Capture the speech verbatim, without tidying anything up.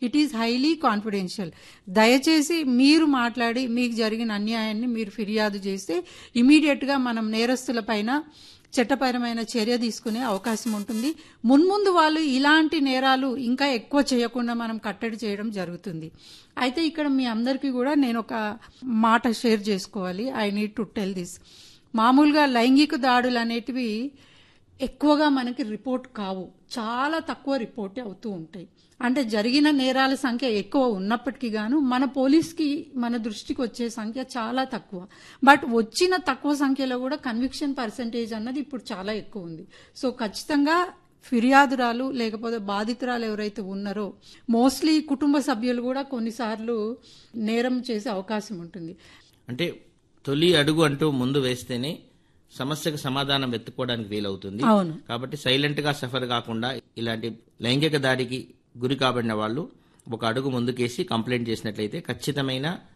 It is highly confidential. దయచేసి మీరు మాట్లాడి మీకు జరిగిన అన్యాయాన్ని మీరు ఫిర్యాదు చేస్తే ఇమీడియట్ గా మనం నేరస్తుల పైన చట్టపరమైన చర్య తీసుకునే అవకాశం ఉంటుంది. మున్ముందు వాళ్ళు ఇలాంటి నేరాలు ఇంకా ఎక్కువ చేయకుండా మనం కట్టడి చేయడం జరుగుతుంది. అయితే ఇక్కడ మీ అందరికీ కూడా నేను ఒక మాట షేర్ చేసుకోవాలి. I need to tell this. మామూలుగా లైంగిక దాడులు అనేటివి ఎక్కువగా మనకి రిపోర్ట్ కావు, చాలా తక్కువ రిపోర్ట్ అవుతూ ఉంటాయి. అంటే జరిగిన నేరాల సంఖ్య ఎక్కువ ఉన్నప్పటికీ గాను మన పోలీస్కి మన దృష్టికి వచ్చే సంఖ్య చాలా తక్కువ. బట్ వచ్చిన తక్కువ సంఖ్యలో కూడా కన్విక్షన్ పర్సంటేజ్ అన్నది ఇప్పుడు చాలా ఎక్కువ ఉంది. సో ఖచ్చితంగా ఫిర్యాదురాలు లేకపోతే బాధితురాలు ఎవరైతే ఉన్నారో మోస్ట్లీ కుటుంబ సభ్యులు కూడా కొన్నిసార్లు నేరం చేసే అవకాశం ఉంటుంది. అంటే తొలి అడుగు అంటూ ముందు వేస్తేనే సమస్యకు సమాధానం వెతుక్కోవడానికి వీలవుతుంది. అవును. కాబట్టి సైలెంట్ గా సఫర్ కాకుండా ఇలాంటి లైంగిక దాడికి గురి కాబడిన వాళ్ళు ఒక అడుగు ముందుకేసి కంప్లైంట్ చేసినట్లయితే ఖచ్చితమైన